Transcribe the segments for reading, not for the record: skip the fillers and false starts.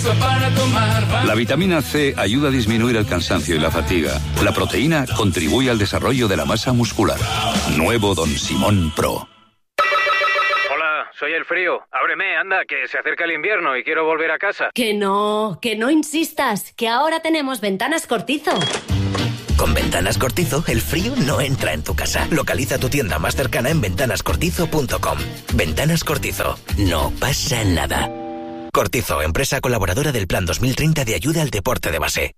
para tomar. La vitamina C ayuda a disminuir el cansancio y la fatiga. La proteína contribuye al desarrollo de la masa muscular. Nuevo Don Simón Pro. Hola, soy el frío. Ábreme, anda, que se acerca el invierno y quiero volver a casa. Que no insistas, que ahora tenemos Ventanas Cortizo. Con Ventanas Cortizo, el frío no entra en tu casa. Localiza tu tienda más cercana en ventanascortizo.com. Ventanas Cortizo. No pasa nada. Cortizo, empresa colaboradora del Plan 2030 de ayuda al deporte de base.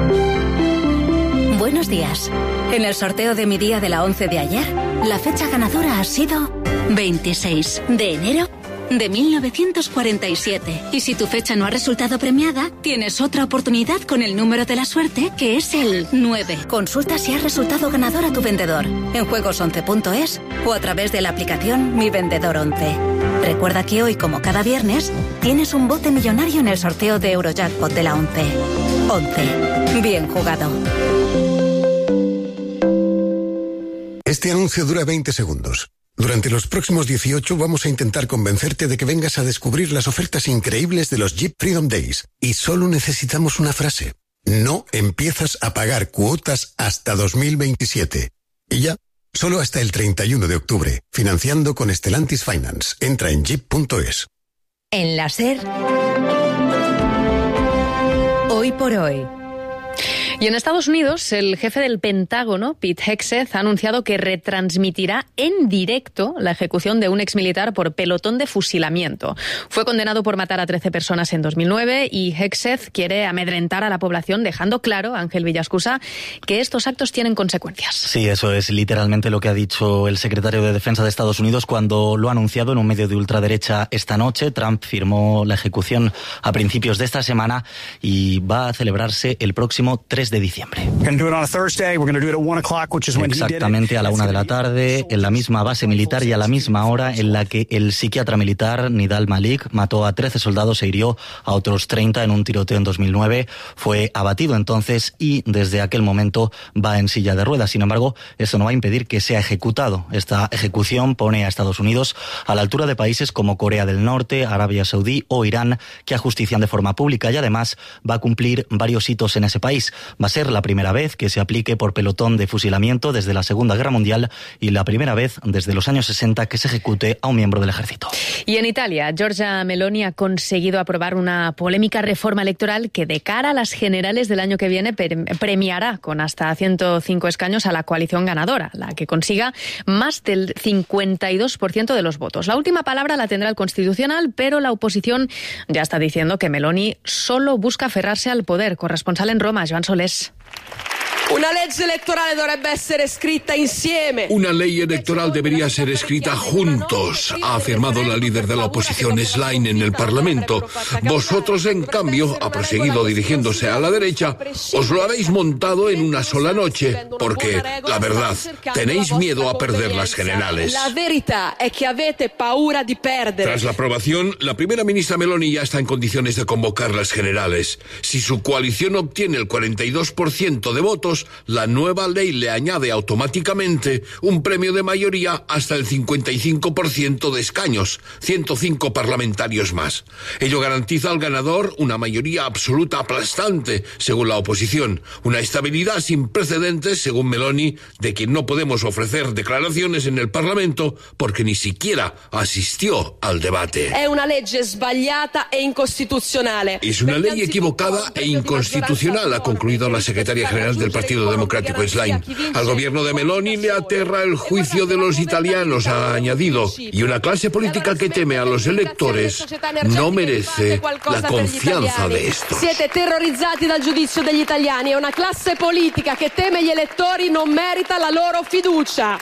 Buenos días. En el sorteo de mi día de la 11 de ayer, la fecha ganadora ha sido 26 de enero de 1947. Y si tu fecha no ha resultado premiada, tienes otra oportunidad con el número de la suerte, que es el 9. Consulta si has resultado ganador a tu vendedor en juegos11.es o a través de la aplicación Mi Vendedor 11. Recuerda que hoy, como cada viernes, tienes un bote millonario en el sorteo de Eurojackpot de la 11. 11. Bien jugado. Este anuncio dura 20 segundos. Durante los próximos 18 vamos a intentar convencerte de que vengas a descubrir las ofertas increíbles de los Jeep Freedom Days. Y solo necesitamos una frase. No empiezas a pagar cuotas hasta 2027. Y ya, solo hasta el 31 de octubre. Financiando con Stellantis Finance. Entra en jeep.es. En la SER, hoy por hoy. Y en Estados Unidos, el jefe del Pentágono, Pete Hegseth, ha anunciado que retransmitirá en directo la ejecución de un exmilitar por pelotón de fusilamiento. Fue condenado por matar a 13 personas en 2009 y Hegseth quiere amedrentar a la población, dejando claro, Ángel Villascusa, que estos actos tienen consecuencias. Sí, eso es literalmente lo que ha dicho el secretario de Defensa de Estados Unidos cuando lo ha anunciado en un medio de ultraderecha esta noche. Trump firmó la ejecución a principios de esta semana y va a celebrarse el próximo 3 de diciembre. Exactamente a la 1 de la tarde, en la misma base militar y a la misma hora en la que el psiquiatra militar Nidal Malik mató a 13 soldados e hirió a otros 30 en un tiroteo en 2009. Fue abatido entonces y desde aquel momento va en silla de ruedas. Sin embargo, eso no va a impedir que sea ejecutado. Esta ejecución pone a Estados Unidos a la altura de países como Corea del Norte, Arabia Saudí o Irán, que ajustician de forma pública y además va a cumplir varios hitos en ese país. Va a ser la primera vez que se aplique por pelotón de fusilamiento desde la Segunda Guerra Mundial y la primera vez desde los años 60 que se ejecute a un miembro del ejército. Y en Italia, Giorgia Meloni ha conseguido aprobar una polémica reforma electoral que de cara a las generales del año que viene premiará con hasta 105 escaños a la coalición ganadora, la que consiga más del 52% de los votos. La última palabra la tendrá el Constitucional, pero la oposición ya está diciendo que Meloni solo busca aferrarse al poder. Corresponsal en Roma, Joan Solés. Una legge electorale dovrebbe essere scritta insieme. Una ley electoral debería ser escrita juntos, ha afirmado la líder de la oposición Schlein en el Parlamento. Vosotros, en cambio, ha proseguido dirigiéndose a la derecha, os lo habéis montado en una sola noche, porque, la verdad, tenéis miedo a perder las generales. La verità è che avete paura di perdere. Tras la aprobación, la primera ministra Meloni ya está en condiciones de convocar las generales. Si su coalición obtiene el 42% de votos, la nueva ley le añade automáticamente un premio de mayoría hasta el 55% de escaños, 105 parlamentarios más. Ello garantiza al ganador una mayoría absoluta aplastante, según la oposición, una estabilidad sin precedentes, según Meloni, de quien no podemos ofrecer declaraciones en el Parlamento porque ni siquiera asistió al debate. Es una ley sbagliata e incostituzionale. Es una ley equivocada e inconstitucional, ha concluido la secretaria general del Partido Democrático Schlein. Al gobierno de Meloni le aterra el juicio de los italianos, ha añadido, y una clase política que teme a los electores no merece la confianza de estos. Siete terrorizzati dal giudizio degli italiani e una classe politica che teme gli elettori non merita la loro fiducia.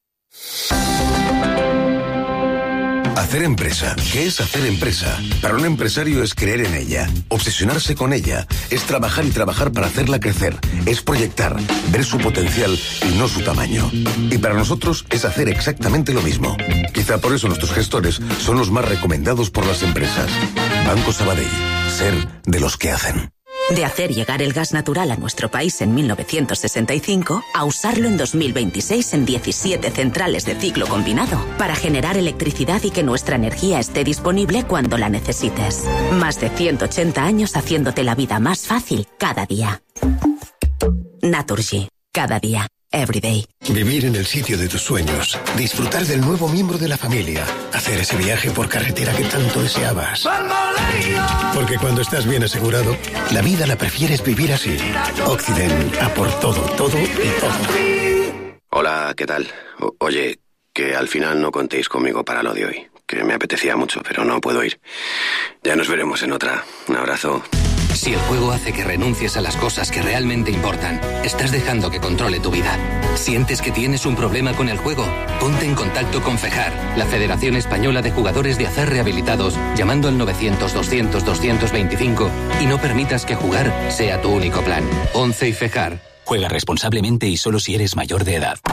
Hacer empresa. ¿Qué es hacer empresa? Para un empresario es creer en ella, obsesionarse con ella, es trabajar y trabajar para hacerla crecer, es proyectar, ver su potencial y no su tamaño. Y para nosotros es hacer exactamente lo mismo. Quizá por eso nuestros gestores son los más recomendados por las empresas. Banco Sabadell. Ser de los que hacen. De hacer llegar el gas natural a nuestro país en 1965 a usarlo en 2026 en 17 centrales de ciclo combinado para generar electricidad y que nuestra energía esté disponible cuando la necesites. Más de 180 años haciéndote la vida más fácil cada día. Naturgy. Cada día. Everyday. Vivir en el sitio de tus sueños. Disfrutar del nuevo miembro de la familia. Hacer ese viaje por carretera que tanto deseabas. Porque cuando estás bien asegurado, la vida la prefieres vivir así. Occident. A por todo, todo y todo. Hola, ¿qué tal? Oye, que al final no contéis conmigo para lo de hoy. Que me apetecía mucho, pero no puedo ir. Ya nos veremos en otra. Un abrazo. Si el juego hace que renuncies a las cosas que realmente importan, estás dejando que controle tu vida. ¿Sientes que tienes un problema con el juego? Ponte en contacto con FEJAR, la Federación Española de Jugadores de Azar Rehabilitados, llamando al 900-200-225 y no permitas que jugar sea tu único plan. 11 y FEJAR. Juega responsablemente y solo si eres mayor de edad.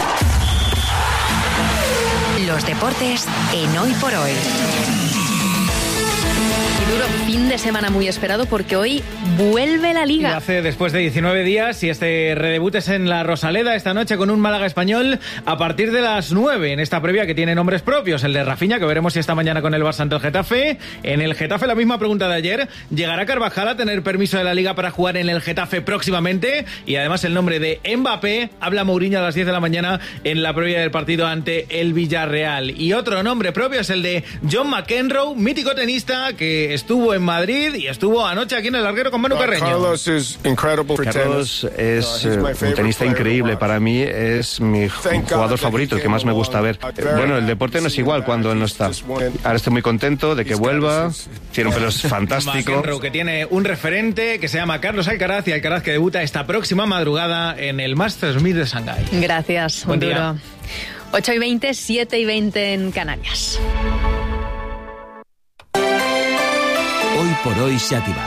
Los deportes en Hoy por Hoy. Duro fin de semana muy esperado porque hoy vuelve la Liga. Y hace después de 19 días y este redebut es en la Rosaleda esta noche con un Málaga Español a partir de las 9 en esta previa que tiene nombres propios, el de Rafinha, que veremos si esta mañana con el Barça ante el Getafe. En el Getafe la misma pregunta de ayer, ¿llegará Carvajal a tener permiso de la Liga para jugar en el Getafe próximamente? Y además el nombre de Mbappé, habla Mourinho a las 10 de la mañana en la previa del partido ante el Villarreal. Y otro nombre propio es el de John McEnroe, mítico tenista que estuvo en Madrid y estuvo anoche aquí en el Larguero con Manu Carreño. Carlos es un tenista increíble. Para mí es mi jugador favorito, el que más me gusta ver. Bueno, el deporte no es igual cuando él no está. Ahora estoy muy contento de que vuelva. Tiene un pelo fantástico. McEnroe, que tiene un referente que se llama Carlos Alcaraz, y Alcaraz que debuta esta próxima madrugada en el Masters 1000 de Shanghái. Gracias, buen día. 8:20, 7:20 en Canarias. Hoy por hoy Xàtiva.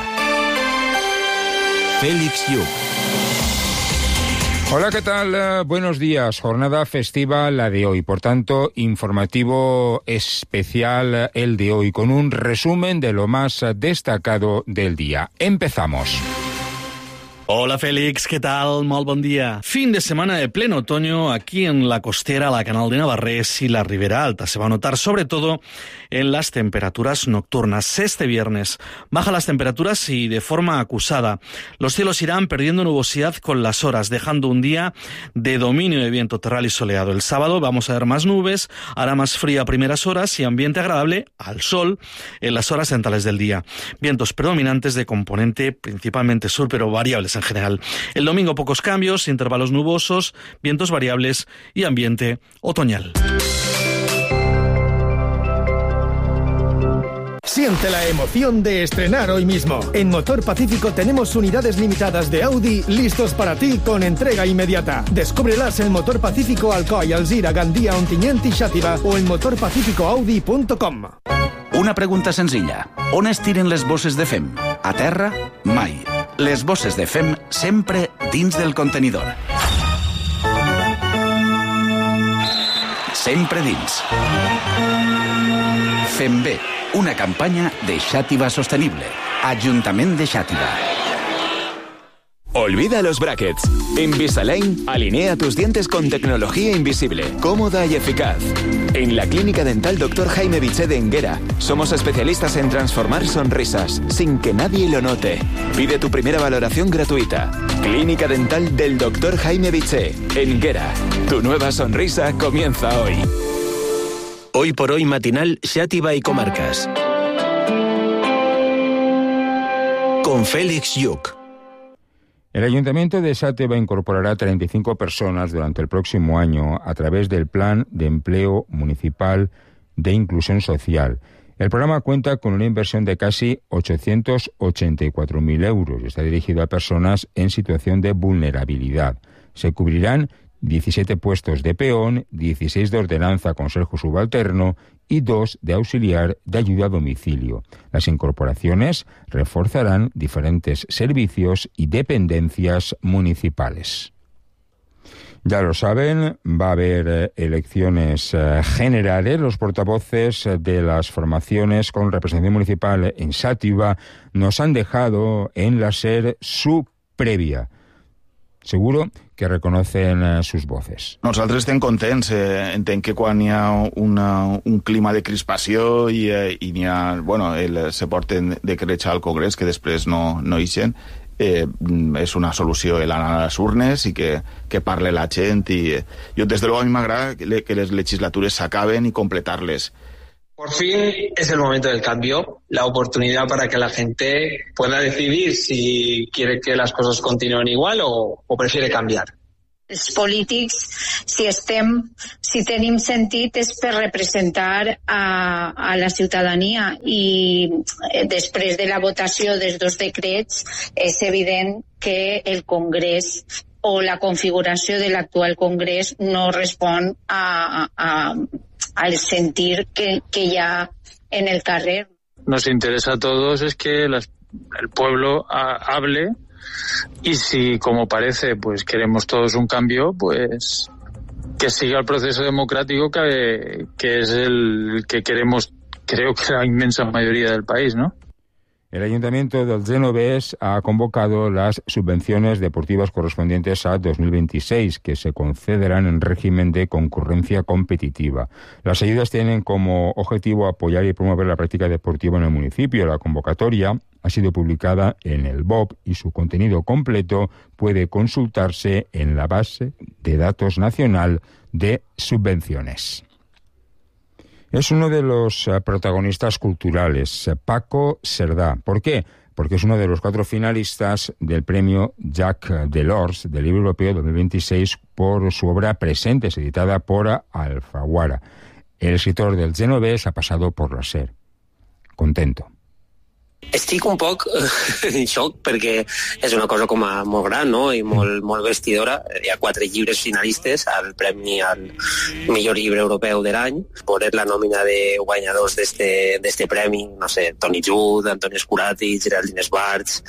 Félix Lluc. Hola, ¿qué tal? Buenos días. Jornada festiva la de hoy. Por tanto, informativo especial el de hoy, con un resumen de lo más destacado del día. Empezamos. Hola Félix, ¿qué tal? Molt bon día. Fin de semana de pleno otoño aquí en la costera, la Canal de Navarrés y la Ribera Alta. Se va a notar sobre todo en las temperaturas nocturnas. Este viernes bajan las temperaturas y de forma acusada. Los cielos irán perdiendo nubosidad con las horas, dejando un día de dominio de viento terral y soleado. El sábado vamos a ver más nubes, hará más frío a primeras horas y ambiente agradable al sol en las horas centrales del día. Vientos predominantes de componente principalmente sur, pero variables en general. El domingo pocos cambios, intervalos nubosos, vientos variables y ambiente otoñal. Siente la emoción de estrenar hoy mismo. En Motor Pacífico tenemos unidades limitadas de Audi listos para ti con entrega inmediata. Descúbrelas en Motor Pacífico Alcoy, Alzira, Gandia, Ontinyent i Xàtiva o en motorpacificoaudi.com. Una pregunta senzilla. On es tiren les bosses de fem? A terra? Mai. Les bosses de fem sempre dins del contenidor. Sempre dins. Fem bé, una campanya de Xàtiva Sostenible. Ajuntament de Xàtiva. Olvida los brackets. Invisalign alinea tus dientes con tecnología invisible, cómoda y eficaz. En la Clínica Dental Dr. Jaime Biché de Enguera somos especialistas en transformar sonrisas sin que nadie lo note. Pide tu primera valoración gratuita. Clínica Dental del Dr. Jaime Biché, Enguera. Tu nueva sonrisa comienza hoy. Hoy por hoy matinal Xàtiva y Comarcas. Con Félix Lluc. El Ayuntamiento de Xàtiva incorporará 35 personas durante el próximo año a través del Plan de Empleo Municipal de Inclusión Social. El programa cuenta con una inversión de casi 884.000 euros y está dirigido a personas en situación de vulnerabilidad. Se cubrirán 17 puestos de peón, 16 de ordenanza conserje subalterno y 2 de auxiliar de ayuda a domicilio. Las incorporaciones reforzarán diferentes servicios y dependencias municipales. Ya lo saben, va a haber elecciones generales. Los portavoces de las formaciones con representación municipal en Xàtiva nos han dejado en la SER su prèvia. Seguro que reconocen sus voces. Nosaltres estem contents. Entenc que quan hi ha un clima de crispació i n'hi ha, se porten decrets al Congrés que després no ixen, és una solució l'anar a les urnes i que parle la gent. I jo, des de luego, a mi m'agrada que les legislatures s'acaben i completar-les. Por fin es el momento del cambio, la oportunidad para que la gente pueda decidir si quiere que las cosas continúen igual o prefiere cambiar. Els polítics, si tenim sentit, és per representar a la ciutadania, i després de la votació dels dos decrets és evident que el Congrés o la configuració de l'actual Congrés no respon al sentir que hi ha en el carrer. Nos interesa a todos es que el pueblo hable. Y si, como parece, pues queremos todos un cambio, pues que siga el proceso democrático que es el que queremos, creo que la inmensa mayoría del país, ¿no? El Ayuntamiento del Genovés ha convocado las subvenciones deportivas correspondientes a 2026, que se concederán en régimen de concurrencia competitiva. Las ayudas tienen como objetivo apoyar y promover la práctica deportiva en el municipio. La convocatoria ha sido publicada en el BOP y su contenido completo puede consultarse en la base de datos nacional de subvenciones. Es uno de los protagonistas culturales, Paco Cerdà. ¿Por qué? Porque es uno de los 4 finalistas del premio Jacques Delors del Libro Europeo 2026 por su obra Presentes, editada por Alfaguara. El escritor del Genovés ha pasado por la SER. Contento. Estic un poc en xoc perquè és una cosa com a molt gran, no? I molt vestidora. Hi ha 4 llibres finalistes al premi al millor llibre europeu de l'any. Veure la nòmina de guanyadors d'este premi, no sé, Toni Judd, Antoni Escurati, Geraldine Esbarts,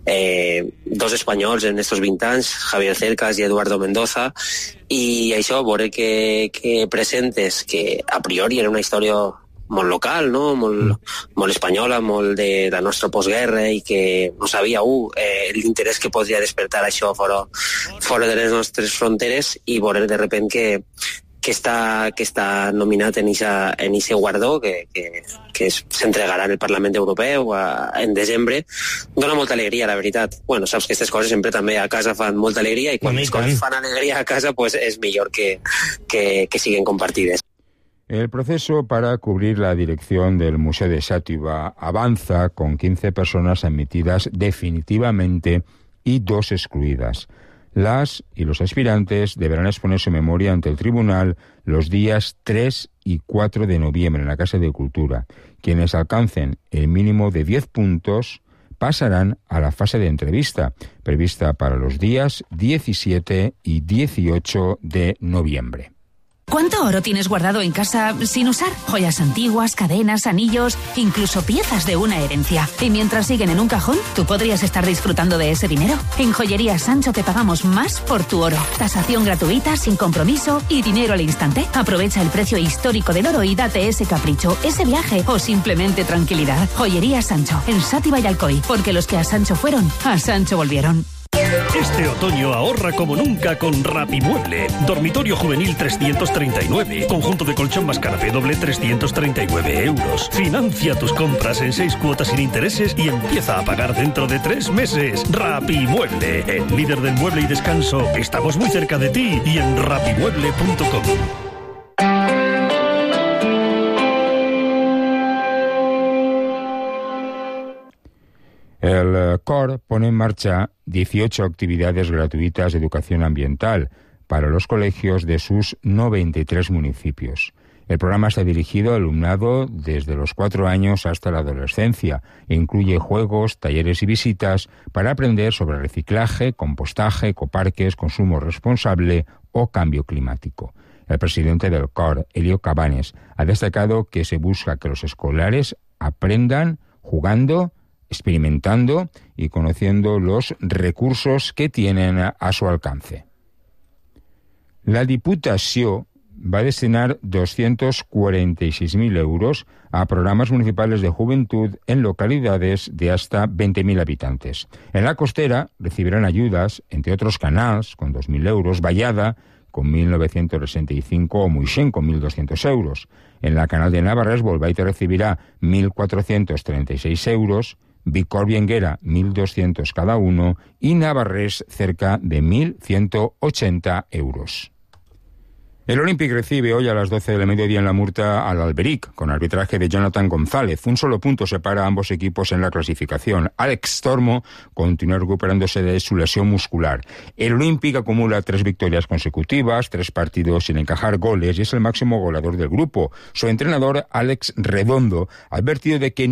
2 espanyols en estos 20 anys, Javier Cercas i Eduardo Mendoza, i això, veure que Presentes, que a priori era una història molt local, no? Molt espanyola, molt de la nostra postguerra, i que no sabia l'interès que podria despertar això fora de les nostres fronteres, i veure de repent que està nominat en ese guardó que s'entregarà en el Parlament Europeu en desembre. Dona molta alegria, la veritat. Bueno, saps que aquestes coses sempre també a casa fan molta alegria, i quan les coses fan alegria a casa, pues és millor que siguen compartides. El proceso para cubrir la dirección del Museo de Xàtiva avanza con 15 personas admitidas definitivamente y 2 excluidas. Las y los aspirantes deberán exponer su memoria ante el tribunal los días 3 y 4 de noviembre en la Casa de Cultura. Quienes alcancen el mínimo de 10 puntos pasarán a la fase de entrevista, prevista para los días 17 y 18 de noviembre. ¿Cuánto oro tienes guardado en casa sin usar? Joyas antiguas, cadenas, anillos, incluso piezas de una herencia. Y mientras siguen en un cajón, tú podrías estar disfrutando de ese dinero. En Joyería Sancho te pagamos más por tu oro. Tasación gratuita, sin compromiso y dinero al instante. Aprovecha el precio histórico del oro y date ese capricho, ese viaje o simplemente tranquilidad. Joyería Sancho, en Xàtiva y Alcoy, porque los que a Sancho fueron, a Sancho volvieron. Este otoño ahorra como nunca con Rapimueble. Dormitorio juvenil 339. Conjunto de colchón más canapé doble 339 euros. Financia tus compras en 6 cuotas sin intereses y empieza a pagar dentro de 3 meses. Rapimueble, el líder del mueble y descanso. Estamos muy cerca de ti y en rapimueble.com. El COR pone en marcha 18 actividades gratuitas de educación ambiental para los colegios de sus 93 municipios. El programa está dirigido al alumnado desde los 4 años hasta la adolescencia e incluye juegos, talleres y visitas para aprender sobre reciclaje, compostaje, ecoparques, consumo responsable o cambio climático. El presidente del COR, Elio Cabanes, ha destacado que se busca que los escolares aprendan jugando, experimentando y conociendo los recursos que tienen a su alcance. La Diputació va destinar 246.000 euros a programas municipales de juventud en localidades de hasta 20.000 habitantes. En la costera recibirán ayudas, entre otros Canals, con 2.000 euros, Vallada, con 1.965 o Muixén, con 1.200 euros. En la Canal de Navarrés, Bolbaite recibirá 1.436 euros, Vicòria y Enguera 1.200 cada uno y Navarrés cerca de 1.180 euros. El Olympic recibe hoy a las 12 del mediodía en la Murta al Alberic, con arbitraje de Jonathan González. Un solo punto separa a ambos equipos en la clasificación. Alex Tormo continúa recuperándose de su lesión muscular. El Olympic acumula 3 victorias consecutivas, 3 partidos sin encajar goles y es el máximo goleador del grupo. Su entrenador, Alex Redondo, ha advertido de que